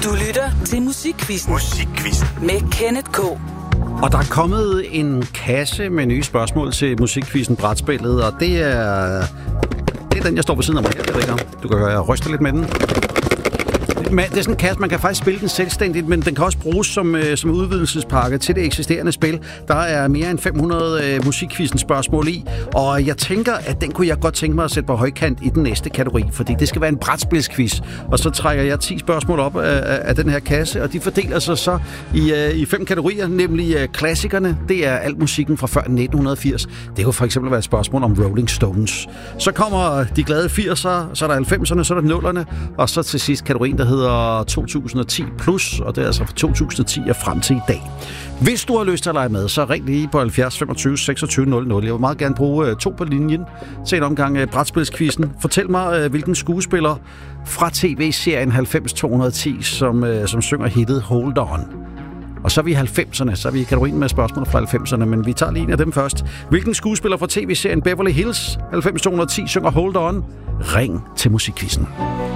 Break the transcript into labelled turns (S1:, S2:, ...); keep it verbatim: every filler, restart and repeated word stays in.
S1: Du lytter til Musikquizzen.
S2: Musikquizzen.
S1: Med Kenneth K.
S3: Og der er kommet en kasse med nye spørgsmål til Musikquizzen brætspillet, og det er, det er den, jeg står ved siden af mig her. Jeg ved ikke, om du kan høre, jeg ryster lidt med den. Det er sådan en kasse, man kan faktisk spille den selvstændigt, men den kan også bruges som, øh, som udvidelsespakke til det eksisterende spil. Der er mere end fem hundrede øh, Musikquizzen spørgsmål i, og jeg tænker, at den kunne jeg godt tænke mig at sætte på højkant i den næste kategori, fordi det skal være en brætspilsquiz. Og så trækker jeg ti spørgsmål op af, af den her kasse, og de fordeler sig så i, øh, i fem kategorier, nemlig øh, klassikerne. Det er al musikken fra før nitten firs. Det kunne for eksempel være et spørgsmål om Rolling Stones. Så kommer de glade firser, så er der halvfemserne, så er der nullerne, og så til sidst kategorien, der hedder to tusind og ti plus, og det er altså fra to tusind og ti og frem til i dag. Hvis du har lyst til at lege med, så ring lige på halvfjerds femogtyve seksogtyve nul nul. Jeg vil meget gerne bruge to på linjen til en omgang brætspilsquizzen. Fortæl mig, hvilken skuespiller fra tv-serien halvfems to hundrede og ti, som, som synger hittet Hold On. Og så er vi i halvfemserne, så er vi i kategorien med spørgsmål fra halvfemserne, men vi tager lige en af dem først. Hvilken skuespiller fra tv-serien Beverly Hills halvfems to hundrede og ti synger Hold On? Ring til Musikquizzen.